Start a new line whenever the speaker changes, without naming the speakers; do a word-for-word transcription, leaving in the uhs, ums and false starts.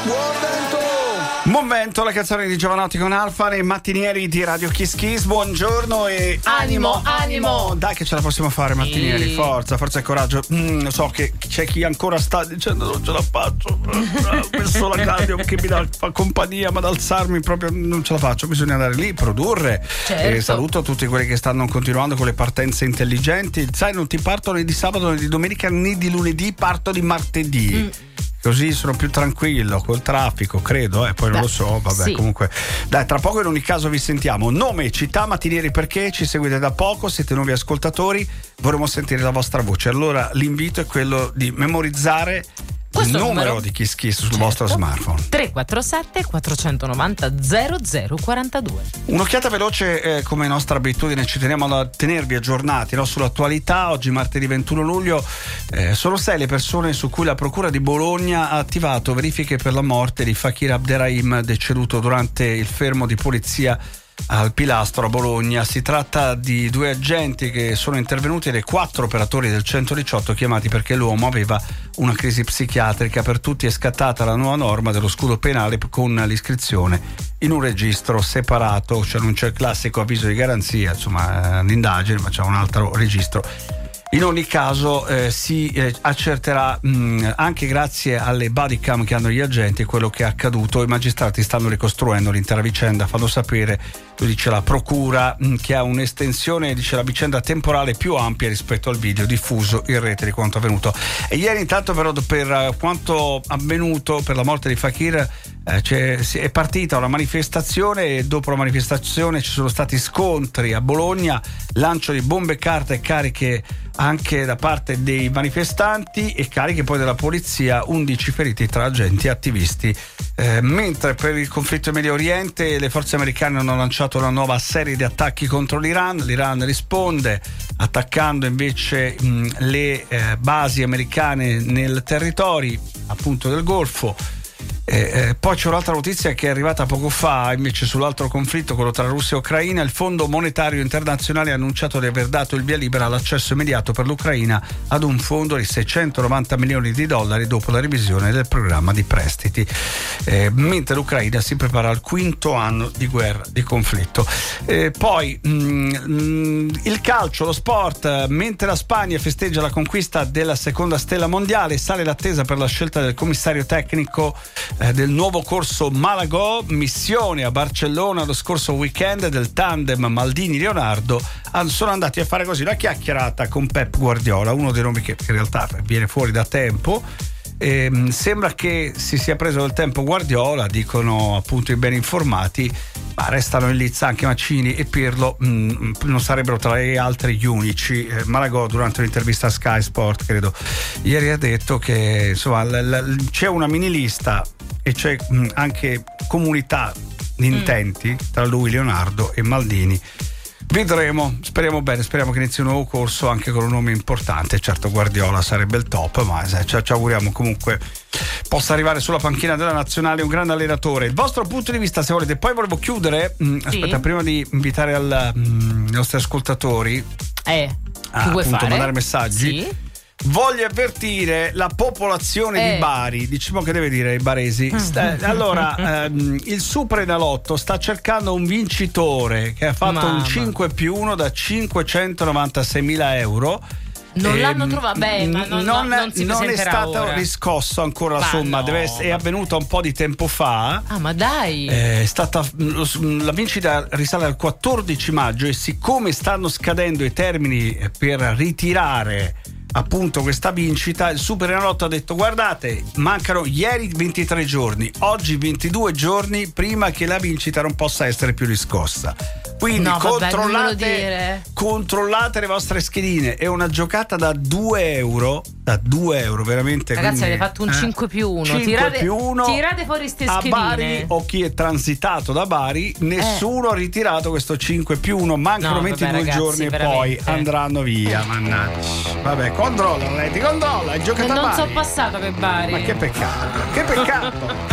Buon vento!
Buon vento, la canzone di Giovanotti con Alfa nei mattinieri di Radio Kiss Kiss. Buongiorno e
animo, animo.
Dai che ce la possiamo fare, mattinieri,
Sì.
forza, forza e coraggio. Mm, so che c'è chi ancora sta dicendo non ce la faccio. Ho messo la radio che mi dà fa compagnia, ma ad alzarmi proprio non ce la faccio. Bisogna andare lì, produrre.
Certo.
E saluto tutti quelli che stanno continuando con le partenze intelligenti. Sai, non ti parto né di sabato né di domenica né di lunedì, parto di martedì. Mm. Così sono più tranquillo col traffico, credo, eh, poi non
Beh,
lo so, vabbè,
sì.
Comunque. Dai, tra poco in ogni caso vi sentiamo. Nome, città, mattinieri perché, ci seguite da poco, siete nuovi ascoltatori, vorremmo sentire la vostra voce. Allora l'invito è quello di memorizzare
questo
il numero,
numero
di Kiss Kiss sul
certo.
vostro smartphone.
tre quattro sette quattro nove zero zero zero quattro due.
Un'occhiata veloce, eh, come nostra abitudine, ci teniamo a tenervi aggiornati, no, sull'attualità. Oggi martedì ventuno luglio, eh, sono sei le persone su cui la Procura di Bologna ha attivato verifiche per la morte di Fakir Abderrahim, deceduto durante il fermo di polizia al Pilastro a Bologna. Si tratta di due agenti che sono intervenuti e dei quattro operatori del centodiciotto chiamati perché l'uomo aveva una crisi psichiatrica. Per tutti è scattata la nuova norma dello scudo penale con l'iscrizione in un registro separato, cioè non c'è il classico avviso di garanzia, insomma, l'indagine, ma c'è un altro registro. In ogni caso eh, si eh, accerterà mh, anche grazie alle bodycam che hanno gli agenti quello che è accaduto. I magistrati stanno ricostruendo l'intera vicenda, fanno sapere, lo dice la procura, mh, che ha un'estensione, dice la vicenda temporale più ampia rispetto al video diffuso in rete di quanto avvenuto. E ieri intanto però per quanto avvenuto per la morte di Fakir eh, c'è, è partita una manifestazione e dopo la manifestazione ci sono stati scontri a Bologna, lancio di bombe, carte e cariche anche da parte dei manifestanti e cariche poi della polizia, undici feriti tra agenti e attivisti. Eh, mentre per il conflitto in Medio Oriente le forze americane hanno lanciato una nuova serie di attacchi contro l'Iran, l'Iran risponde attaccando invece mh, le eh, basi americane nel territorio appunto del Golfo. Eh, eh, poi c'è un'altra notizia che è arrivata poco fa invece sull'altro conflitto, quello tra Russia e Ucraina. Il Fondo Monetario Internazionale ha annunciato di aver dato il via libera all'accesso immediato per l'Ucraina ad un fondo di seicentonovanta milioni di dollari dopo la revisione del programma di prestiti, eh, mentre l'Ucraina si prepara al quinto anno di guerra, di conflitto. Eh, poi mh, mh, il calcio, lo sport, mentre la Spagna festeggia la conquista della seconda stella mondiale, sale l'attesa per la scelta del commissario tecnico Eh, del nuovo corso Malagò. Missione a Barcellona lo scorso weekend del tandem Maldini-Leonardo. Sono andati a fare così la chiacchierata con Pep Guardiola, uno dei nomi che in realtà viene fuori da tempo. E, mh, sembra che si sia preso del tempo Guardiola, dicono appunto i ben informati, ma restano in lizza anche Mancini e Pirlo, mh, non sarebbero tra gli altri gli unici. eh, Malagò durante un'intervista a Sky Sport credo ieri ha detto che insomma l- l- c'è una mini lista e c'è mh, anche comunità di intenti mm. tra lui, Leonardo e Maldini. Vedremo, speriamo bene, speriamo che inizi un nuovo corso anche con un nome importante. Certo Guardiola sarebbe il top, ma sai, ci auguriamo comunque possa arrivare sulla panchina della nazionale un grande allenatore. Il vostro punto di vista se volete. Poi volevo chiudere, mh,
sì.
aspetta, prima di invitare al, mh, i nostri ascoltatori
eh,
a
vuoi
appunto
fare?
mandare messaggi,
sì.
voglio avvertire la popolazione
eh.
di Bari, diciamo che deve dire i baresi. Sta, allora ehm, il Superenalotto sta cercando un vincitore che ha fatto
Mamma.
un cinque più uno da cinquecentonovantaseimila euro.
Non
Ehm,
l'hanno trovato, beh, ma non,
non,
non si
non è
presenterà
stato
ora.
riscosso ancora la
Ma
somma,
no,
deve essere, è
vabbè.
avvenuta un po' di tempo fa.
Ah, ma dai!
È stata la vincita risale al quattordici maggio e siccome stanno scadendo i termini per ritirare appunto questa vincita, il Superenalotto ha detto: guardate, mancano ieri ventitré giorni, oggi ventidue giorni prima che la vincita non possa essere più riscossa. Quindi
no, vabbè,
controllate, controllate le vostre schedine. È una giocata da due euro, da due euro veramente.
Ragazzi,
quindi,
avete fatto un
eh,
cinque più uno.
cinque
Tirate,
più uno
tirate fuori ste
a
schedine.
Bari o chi è transitato da Bari, nessuno eh. ha ritirato questo cinque più uno. Mancano
no,
ventidue
vabbè, ragazzi,
giorni
veramente.
e poi andranno via. Mannaggia. Vabbè, controlla, Leti, controlla. Hai giocato
non
a Bari.
so passato che Bari.
Ma che peccato, che peccato.